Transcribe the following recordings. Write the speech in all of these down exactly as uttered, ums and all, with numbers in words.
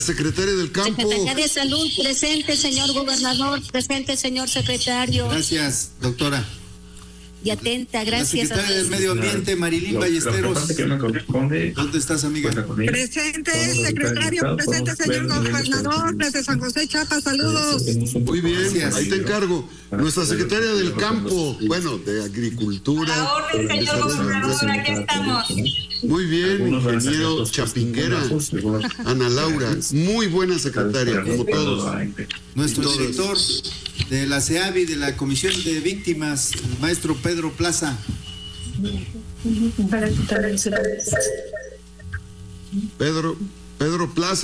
Secretaria del Campo. Secretaría de Salud, presente, señor gobernador, presente, señor secretario. Gracias, doctora. Y atenta, gracias. La secretaria del Medio Ambiente, Marilín Ballesteros. ¿Dónde estás, amiga? Presente, secretario, presente, señor gobernador, desde San José, Chiapas, saludos. Muy bien, Gracias. Ahí te encargo. Nuestra secretaria del Campo, bueno, de Agricultura. A la orden, señor gobernador, aquí estamos. Muy bien, ingeniero Chapinguera, Ana Laura, muy buena secretaria, como todos. Nuestro director de la CEAVI, de la Comisión de Víctimas, el maestro Pedro Plaza. Pedro, Pedro Plaza.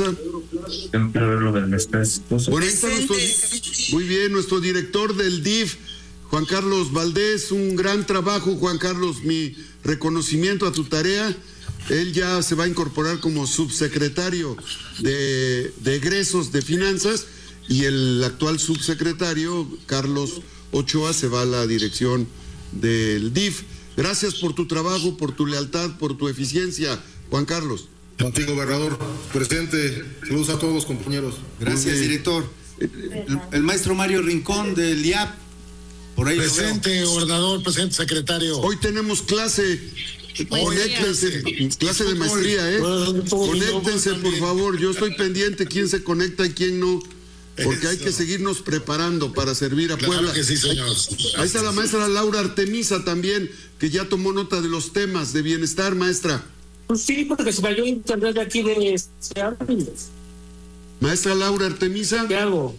Bueno, ahí está nuestro, muy bien, nuestro director del D I F, Juan Carlos Valdés, un gran trabajo, Juan Carlos, mi reconocimiento a tu tarea. Él ya se va a incorporar como subsecretario de, de egresos de finanzas y el actual subsecretario, Carlos Ochoa, se va a la dirección del D I F. Gracias por tu trabajo, por tu lealtad, por tu eficiencia, Juan Carlos. Contigo, gobernador. Presente. Saludos a todos, compañeros. Gracias, director. El, el maestro Mario Rincón del I A P. Por ahí Presente, gobernador. Presente, secretario. Hoy tenemos clase. Conéctense, clase de maestría, ¿eh? Conéctense, por favor. Yo estoy pendiente quién se conecta y quién no, porque hay que seguirnos preparando para servir a Puebla. Claro que sí, señor. Ahí está la maestra Laura Artemisa también, que ya tomó nota de los temas de bienestar, maestra. Pues sí, porque se cayó internet de aquí de... Maestra Laura Artemisa. ¿Qué hago?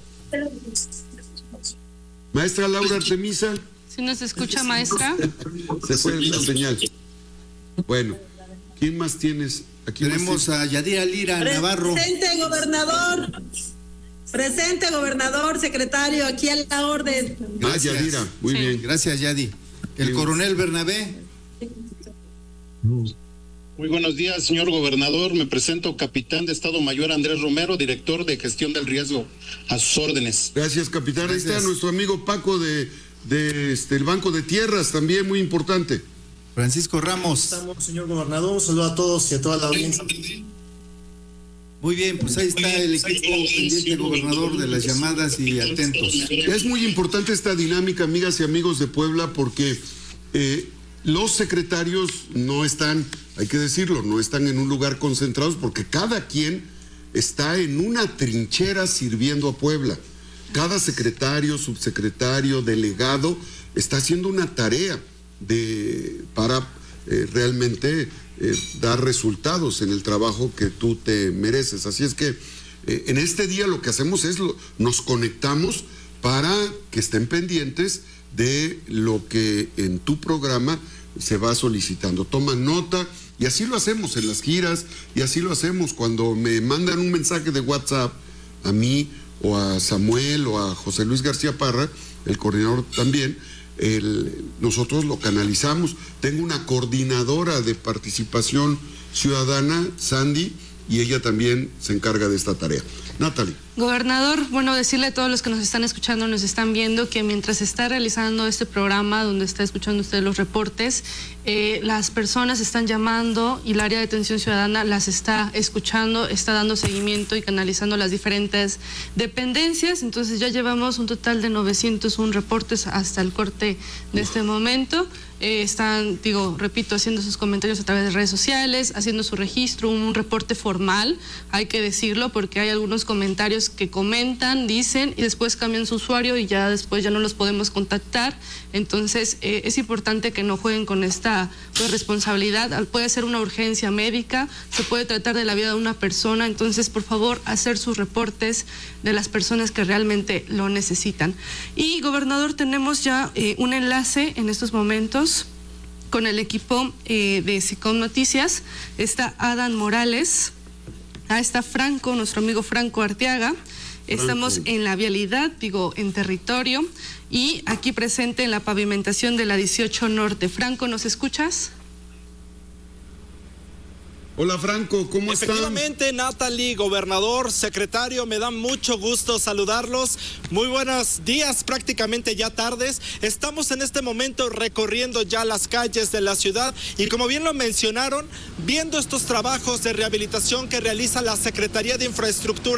Maestra Laura Artemisa. ¿Sí nos escucha, maestra? Se fue la señal. Bueno, ¿quién más tienes? Aquí tenemos a Yadira Lira Navarro. Presente, gobernador. Presente, gobernador, secretario, aquí a la orden. Ah, Yadira, muy Sí. bien. Gracias, Yadi. El coronel Bernabé. Muy buenos días, señor gobernador. Me presento, capitán de Estado Mayor Andrés Romero, director de Gestión del Riesgo. A sus órdenes. Gracias, capitán. Gracias. Ahí está nuestro amigo Paco de, de este, el Banco de Tierras, también muy importante. Francisco Ramos. Estamos, señor gobernador. Un saludo a todos y a toda la audiencia. Muy bien, pues ahí está el equipo pendiente, gobernador, de las llamadas y atentos. Es muy importante esta dinámica, amigas y amigos de Puebla, porque eh, los secretarios no están, hay que decirlo, no están en un lugar concentrados, porque cada quien está en una trinchera sirviendo a Puebla. Cada secretario, subsecretario, delegado está haciendo una tarea de para eh, realmente eh, dar resultados en el trabajo que tú te mereces. Así es que eh, en este día lo que hacemos es lo, nos conectamos para que estén pendientes de lo que en tu programa se va solicitando. Toman nota y así lo hacemos en las giras y así lo hacemos cuando me mandan un mensaje de WhatsApp a mí o a Samuel o a José Luis García Parra, el coordinador también. El, nosotros lo canalizamos. Tengo una coordinadora de participación ciudadana, Sandy, y ella también se encarga de esta tarea. Natalie. Gobernador, bueno, decirle a todos los que nos están escuchando, nos están viendo, que mientras se está realizando este programa, donde está escuchando usted los reportes, eh, las personas están llamando y el área de atención ciudadana las está escuchando, está dando seguimiento y canalizando las diferentes dependencias. Entonces ya llevamos un total de novecientos uno reportes hasta el corte de este momento. Eh, están, digo, repito, haciendo sus comentarios a través de redes sociales, haciendo su registro, un reporte formal, hay que decirlo, porque hay algunos comentarios que comentan, dicen y después cambian su usuario y ya después ya no los podemos contactar. Entonces eh, es importante que no jueguen con esta pues, responsabilidad. Puede ser una urgencia médica, se puede tratar de la vida de una persona. Entonces, por favor, hacer sus reportes de las personas que realmente lo necesitan. Y, gobernador, tenemos ya eh, un enlace en estos momentos con el equipo eh, de SICOM Noticias. Está Adán Morales, ah, está Franco, nuestro amigo Franco Arteaga. Estamos Franco. En la vialidad, digo, en territorio, y aquí presente en la pavimentación de la dieciocho Norte. Franco, ¿nos escuchas? Hola Franco, ¿cómo están? Efectivamente, Natalie, gobernador, secretario, me da mucho gusto saludarlos. Muy buenos días, prácticamente ya tardes. Estamos en este momento recorriendo ya las calles de la ciudad y como bien lo mencionaron, viendo estos trabajos de rehabilitación que realiza la Secretaría de Infraestructura